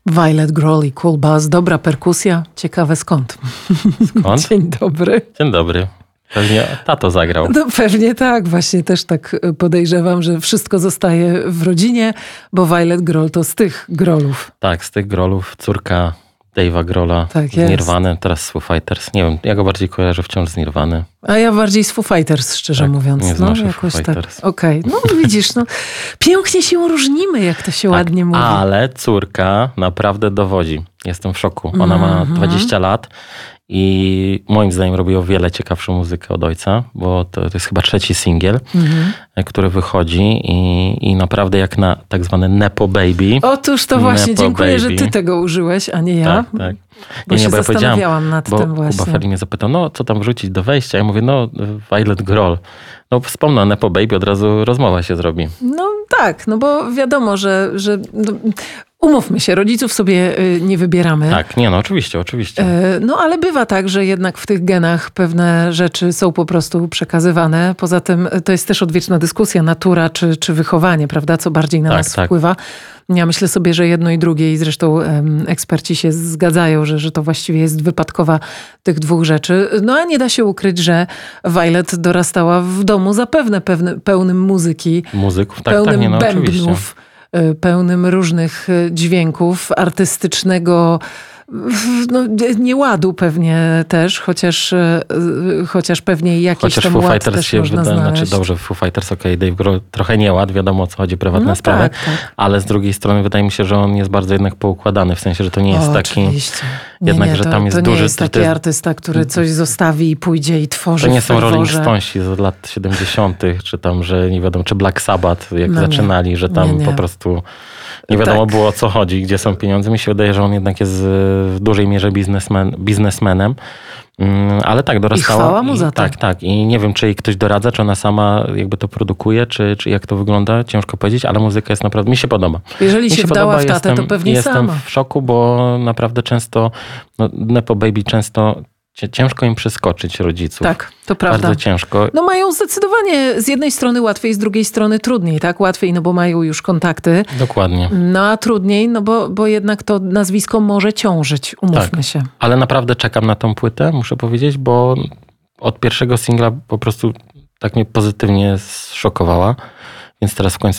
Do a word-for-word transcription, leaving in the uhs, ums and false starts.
Violet Grohl i Cool Buzz. Dobra perkusja. Ciekawe skąd. Skąd? Dzień dobry. Dzień dobry. Pewnie tato zagrał. No pewnie tak. Właśnie też tak podejrzewam, że wszystko zostaje w rodzinie, bo Violet Grohl to z tych Grohlów. Tak, z tych Grohlów. Córka Dave'a Grohla Tak z jest. Nirwany, teraz z Foo Fighters. Nie wiem, ja go bardziej kojarzę wciąż z Nirwany. A ja bardziej z Foo Fighters, szczerze Tak, mówiąc. nie no, znoszę jakoś Foo tak. Fighters. Okej, okay. No widzisz, no pięknie się różnimy, jak to się Tak, ładnie mówi. ale córka naprawdę dowodzi. Jestem w szoku. Ona ma Mhm. dwadzieścia lat i moim zdaniem robi o wiele ciekawszą muzykę od ojca, bo to, to jest chyba trzeci singiel, Mhm. który wychodzi i, i naprawdę jak na tak zwane Nepo Baby. Otóż to właśnie, Nepo dziękuję, Baby. że ty tego użyłeś, a nie ja. Tak, tak. Bo Nie, się nie, bo ja powiedziałem, zastanawiałam nad bo tym właśnie. Kuba Ferry mnie zapytał, no co tam wrzucić do wejścia? Ja mówię, no Violet Grohl. No wspomnę o Nepo Baby, od razu rozmowa się zrobi. No tak, no bo wiadomo, że, że no, umówmy się, rodziców sobie y, nie wybieramy. Tak, nie no, oczywiście, oczywiście. E, No ale bywa tak, że jednak w tych genach pewne rzeczy są po prostu przekazywane. Poza tym to jest też odwieczna dyskusja, natura czy, czy wychowanie, prawda? Co bardziej na Tak, nas tak. wpływa. Ja myślę sobie, że jedno i drugie i zresztą em, eksperci się zgadzają, że, że to właściwie jest wypadkowa tych dwóch rzeczy. No a nie da się ukryć, że Violet dorastała w domu zapewne pewne, pełnym muzyki, Muzyków, tak, pełnym tak, nie no, oczywiście. bębnów, y, pełnym różnych y, dźwięków, artystycznego no, nieładu pewnie też, chociaż, y, chociaż pewnie jakiś Chociaż tam Foo ład Fighters też się można wydaje, znaleźć. znaczy dobrze, Foo Fighters, okej, okay, Dave Grohl trochę nieład, wiadomo o co chodzi, prywatne No sprawy, tak, tak. ale z drugiej strony wydaje mi się, że on jest bardzo jednak poukładany, w sensie, że to nie jest O, taki, oczywiście. Nie, jednak, nie, że to, tam jest to duży... nie jest to- taki to jest- artysta, który coś zostawi i pójdzie i tworzy To nie w są Rolling ferworze. Stonesi z lat siedemdziesiątych, czy tam, że nie wiadomo, czy Black Sabbath, jak No nie. zaczynali, że tam Nie, nie. po prostu nie wiadomo Tak. było o co chodzi, gdzie są pieniądze. Mi się wydaje, że on jednak jest w dużej mierze biznesmen, biznesmenem. Mm, Ale tak, dorastała. I chwała mu za to. Tak, tak. I nie wiem, czy jej ktoś doradza, czy ona sama jakby to produkuje, czy, czy jak to wygląda, ciężko powiedzieć, ale muzyka jest naprawdę, mi się podoba. Jeżeli Mi się wdała podoba, w tatę, jestem, to pewnie jestem sama. w szoku, bo naprawdę często, no, Nepo Baby często cie- ciężko im przeskoczyć rodziców. Tak, to prawda. Bardzo ciężko. No mają zdecydowanie z jednej strony łatwiej, z drugiej strony trudniej, tak? Łatwiej, no bo mają już kontakty, Dokładnie. no a trudniej, no bo, bo jednak to nazwisko może ciążyć, umówmy Tak. się. Ale naprawdę czekam na tą płytę, muszę powiedzieć, bo od pierwszego singla po prostu tak mnie pozytywnie zszokowała. Więc teraz w końcu